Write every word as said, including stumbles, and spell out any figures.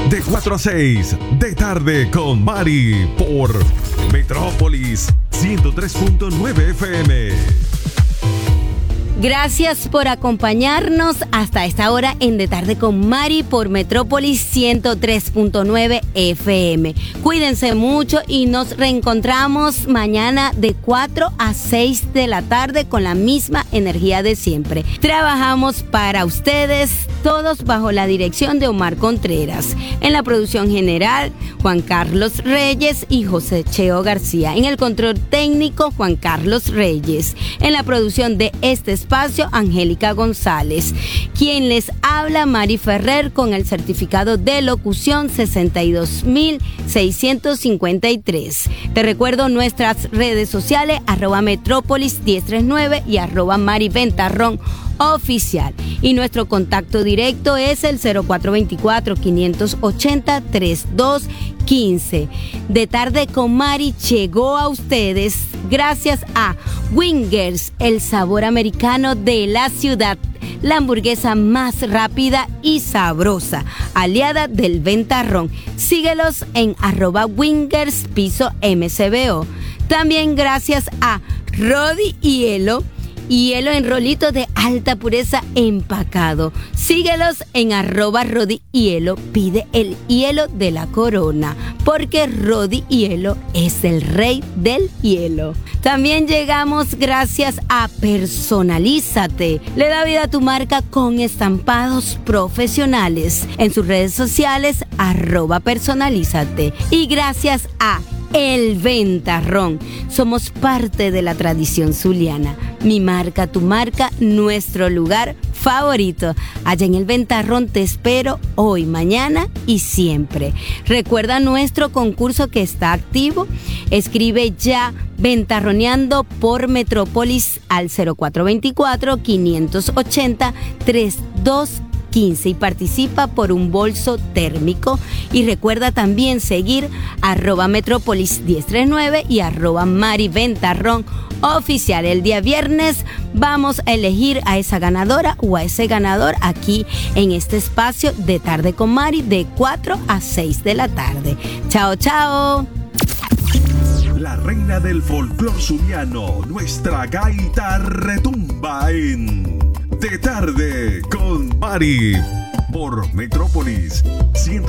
De cuatro a seis, de tarde con Mari, por Metrópolis ciento tres punto nueve F M. Gracias por acompañarnos hasta esta hora en De Tarde con Mari por Metrópolis ciento tres punto nueve F M. Cuídense mucho y nos reencontramos mañana de cuatro a seis de la tarde con la misma energía de siempre. Trabajamos para ustedes, todos bajo la dirección de Omar Contreras. En la producción general, Juan Carlos Reyes y José Cheo García. En el control técnico, Juan Carlos Reyes. En la producción de este espacio, Espacio, Angélica González. Quien les habla, Mari Ferrer, con el certificado de locución sesenta y dos mil seiscientos cincuenta y tres. Te recuerdo nuestras redes sociales, arroba Metrópolis diez treinta y nueve y arroba Mari Ventarrón oficial. Y nuestro contacto directo es el cero cuatro dos cuatro, cinco ocho cero, tres dos uno cinco. De Tarde con Mari llegó a ustedes gracias a Wingers, el sabor americano de la ciudad. La hamburguesa más rápida y sabrosa, aliada del Ventarrón. Síguelos en arroba Wingers piso M C B O. También gracias a Rodi Hielo, hielo en rolito de alta pureza empacado. Síguelos en arroba Rodi Hielo. Pide el hielo de la corona, porque Rodi Hielo es el rey del hielo. También llegamos gracias a Personalízate. Le da vida a tu marca con estampados profesionales. En sus redes sociales, arroba Personalízate. Y gracias a El Ventarrón. Somos parte de la tradición zuliana. Mi marca, tu marca, nuestro lugar favorito. Allá en El Ventarrón te espero hoy, mañana y siempre. Recuerda nuestro concurso que está activo. Escribe ya Ventarroneando por Metrópolis al cero cuatro dos cuatro, cinco ocho cero, tres dos quince y participa por un bolso térmico. Y recuerda también seguir arroba Metrópolis diez treinta y nueve y arroba Mari Ventarrón oficial. El día viernes vamos a elegir a esa ganadora o a ese ganador aquí en este espacio de Tarde con Mari de cuatro a seis de la tarde. Chao, chao. La reina del folclor zuliano, nuestra gaita retumba en De Tarde con Mari por Metrópolis ciento